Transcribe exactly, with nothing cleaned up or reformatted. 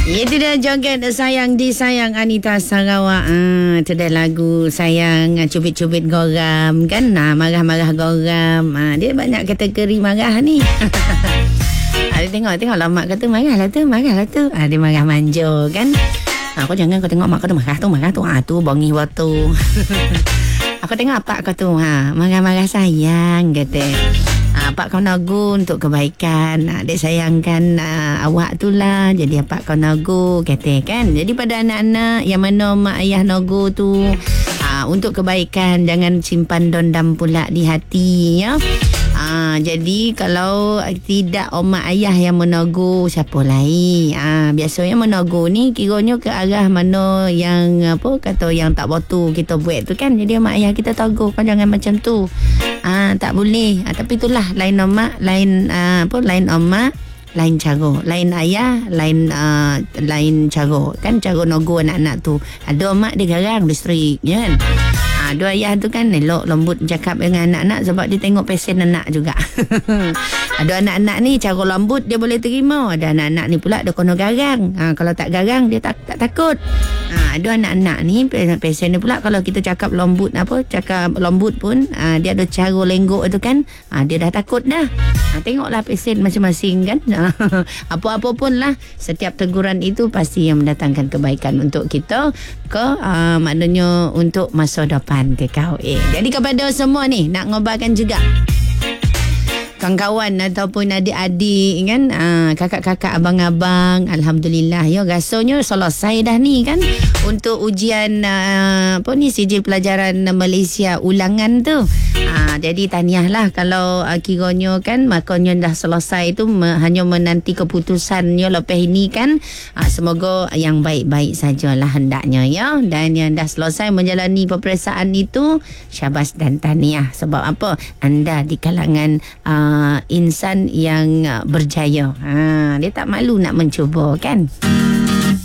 Itu dia joget Sayang Disayang Anita Sarawak. Ah, itu dah lagu Sayang Cubit-cubit Goram kan. Nah, marah-marah Goram. Ah, dia banyak kategori marah ni. Ah, dia tengok tengok lah mak kata marahlah tu, marahlah tu. Ah, dia marah manja kan. Ah, kau jangan kau tengok mak kau tu marah tu, marah tu. Ah, tu bongi waktu. Aku tengok apa kau tu, ha, marah-marah sayang kata. Ha, apa kau nagu untuk kebaikan. Ha, dek sayangkan ha, awak tu lah. Jadi apa kau nagu kata kan. Jadi pada anak-anak yang mana mak ayah nagu tu, ha, untuk kebaikan, jangan simpan dendam pula di hati ya. Ha, jadi kalau tidak mak ayah yang menegur, siapa lain? Ha, biasanya menegur ni kiranya ke arah mana yang apa kata yang tak betul kita buat tu kan. Jadi mak ayah kita tegur, kau jangan macam tu. Ha, tak boleh. Ha, tapi itulah lain mak, lain uh, apa lain mak, lain cara, lain ayah, lain uh, lain cara kan, cara negur anak-anak tu. Ada mak dia garang, dia strict ya kan. Ha, dua ayah tu kan elok lembut cakap dengan anak-anak sebab dia tengok pesen anak juga. Ada anak-anak ni cara lembut dia boleh terima. Ada anak-anak ni pula dia kena garang. Ha, kalau tak garang dia tak, tak takut. Ha, ada anak-anak ni pesen dia pula kalau kita cakap lembut apa, cakap lembut pun ha, dia ada cara lenggok tu kan. Ha, dia dah takut dah. Ha, tengoklah pesen masing-masing kan. Apa-apa pun lah, setiap teguran itu pasti yang mendatangkan kebaikan untuk kita ke uh, maknanya untuk masa depan ke kau. Eh, jadi kepada semua ni nak ngobarkan juga kawan-kawan ataupun adik-adik kan, aa, kakak-kakak, abang-abang, alhamdulillah ya, rasanya selesai dah ni kan untuk ujian aa, apa ni sijil pelajaran Malaysia ulangan tu. Aa, jadi tahniah lah kalau aa, kiranya kan makanya dah selesai tu, me, hanya menanti keputusannya lepas ini kan. Aa, semoga yang baik-baik sajalah hendaknya ya, dan yang dah selesai menjalani peperiksaan itu syabas dan tahniah. Sebab apa? Anda di kalangan aa, Uh, insan yang uh, berjaya. Ha, dia tak malu nak mencuba kan.